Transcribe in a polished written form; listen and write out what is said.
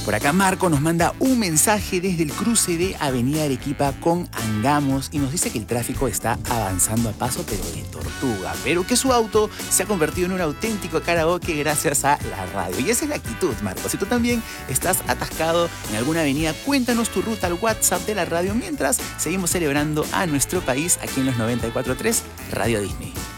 Por acá Marco nos manda un mensaje desde el cruce de Avenida Arequipa con Angamos y nos dice que el tráfico está avanzando a paso pero de tortuga, pero que su auto se ha convertido en un auténtico karaoke gracias a la radio. Y esa es la actitud, Marco. Si tú también estás atascado en alguna avenida, cuéntanos tu ruta al WhatsApp de la radio mientras seguimos celebrando a nuestro país aquí en los 94.3 Radio Disney.